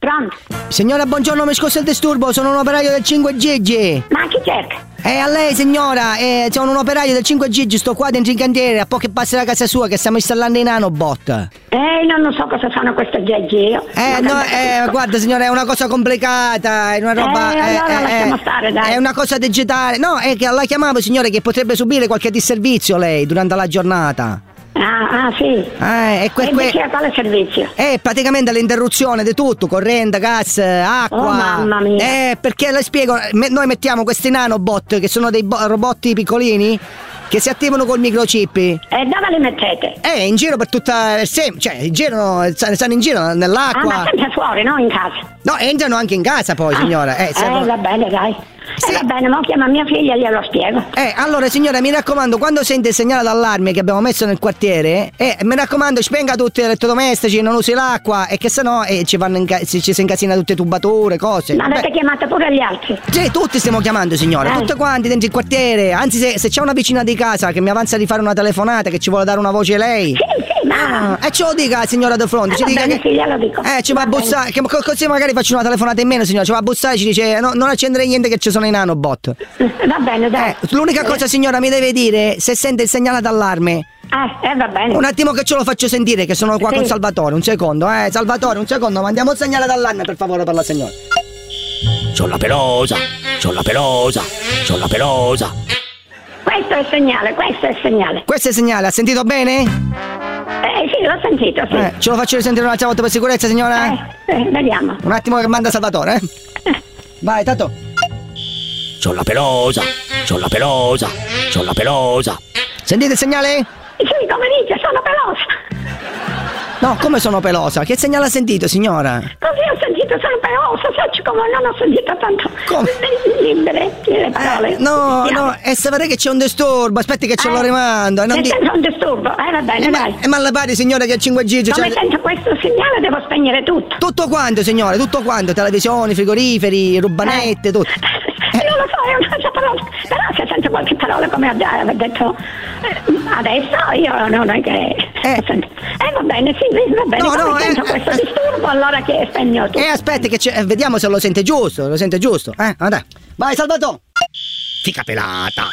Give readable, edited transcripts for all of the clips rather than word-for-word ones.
Pronto? Signora, buongiorno, mi scusi il disturbo, sono un operaio del 5 Gigi. Ma chi cerca? A lei signora, sono un operaio del 5 Gigi, sto qua dentro in cantiere, a poco che passi da casa sua che stiamo installando i nanobot. Non so cosa sono queste Gigi io. Guarda signora, è una cosa complicata, è una roba... allora lasciamo stare, dai. È una cosa digitale. No, è che la chiamavo signore che potrebbe subire qualche disservizio lei durante la giornata. Sì. E quale servizio? Praticamente l'interruzione di tutto, corrente, gas, acqua. Oh mamma mia. Perché le spiego, noi mettiamo questi nanobot che sono dei robotti piccolini che si attivano col microchip. E dove li mettete? In giro per tutta stanno in giro nell'acqua. Ma sempre fuori, no in casa? No, entrano anche in casa poi, signora. Va bene, dai. Sì. Va bene, mo chiama mia figlia e glielo spiego. Allora signora, mi raccomando, quando sente il segnale d'allarme che abbiamo messo nel quartiere, mi raccomando, spenga tutti gli elettrodomestici, non usi l'acqua, e che sennò ci si incasina tutte le tubature, cose. Ma avete chiamato pure gli altri? Sì, tutti stiamo chiamando signora, tutti quanti dentro il quartiere. Anzi, se c'è una vicina di casa che mi avanza di fare una telefonata, che ci vuole dare una voce lei. Sì, ma... ce lo dica signora de fronte, ci dica bene, che... sì, glielo dico. Ci va a bussare, che così magari faccio una telefonata in meno signora, ci va a bussare e ci dice non accendere niente che ci sono i nanobot. Va bene, dai. L'unica cosa signora mi deve dire se sente il segnale d'allarme. Va bene. Un attimo che ce lo faccio sentire, che sono qua con Salvatore, un secondo, Salvatore, un secondo, mandiamo il segnale d'allarme per favore per la signora. C'ho la pelosa. Questo è il segnale. Questo è il segnale, ha sentito bene? Sì, l'ho sentito, sì. Ce lo faccio risentire un'altra volta per sicurezza, signora? Vediamo. Un attimo che manda Salvatore, Vai, Tato. C'ho la pelosa. Sentite il segnale? Sì, come dice, sono pelosa. No, come sono pelosa? Che segnale ha sentito, signora? Così ho sentito, sono pelosa, sai come non ho sentito tanto. Come? Libere le parole. No, e se vedete che c'è un disturbo, aspetti che ce lo rimando. C'è sempre un disturbo, va bene, dai. Ma le pare, signore, che il 5G... Come sento questo segnale devo spegnere tutto. Tutto quanto, signore, tutto quanto. Televisioni, frigoriferi, rubanette, tutto. Non lo so, è un'altra parola. Però se sento qualche parola come ha detto adesso, io non è che... va bene, sì, va bene. Come sento questo disturbo, allora che spegno tutto. Aspetti che vediamo se lo sente giusto, Andà. Vai, Salvatore. Fica pelata.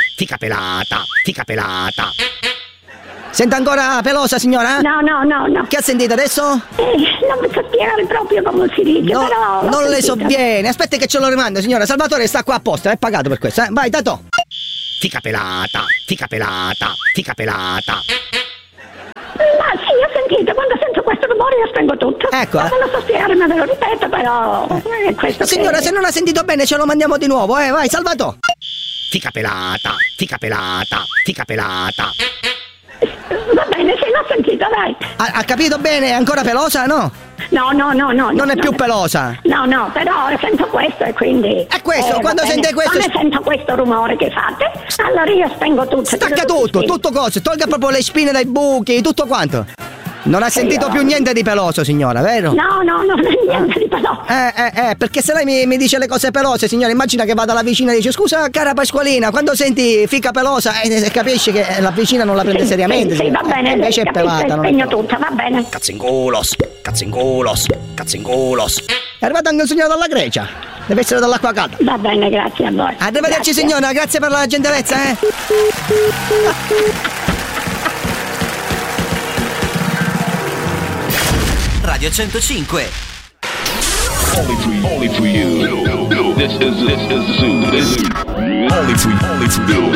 Sente ancora pelosa, signora? No. Che ha sentito adesso? Non mi so spiegare proprio come si dice, però... Non le so bene. Aspetti che ce lo rimando, signora. Salvatore sta qua apposta, è pagato per questo, Vai, Tato. Fica pelata. Ma sì, ho sentito, quando sento questo rumore io spengo tutto. Ecco. Non lo so spiegare, ma ve lo ripeto, però... è questo signora, se non ha sentito bene ce lo mandiamo di nuovo, Vai, Salvatore. Fica pelata. Va bene, sì, l'ho sentito, dai. Ha capito bene? È ancora pelosa, no? No. Non è più pelosa? No, però sento questo e quindi... È questo, quando sente questo... Quando sento questo rumore che fate, allora io spengo tutto. Stacca tutto cose, tolga proprio le spine dai buchi, tutto quanto. Non ha sentito più niente di peloso, signora, vero? No, non è niente di peloso. Perché se lei mi dice le cose pelose, signora, immagina che vada alla vicina e dice: scusa, cara Pasqualina, quando senti fica pelosa, capisci che la vicina non la prende seriamente. Sì, va bene, invece è pelata, non spegno tutto, va bene. Cazzingulos. È arrivato anche un signore dalla Grecia. Deve essere dall'acqua calda. Va bene, grazie a voi. Arrivederci, signora, grazie per la gentilezza, Radio 105. Only for you. This is Zoo. Only for you.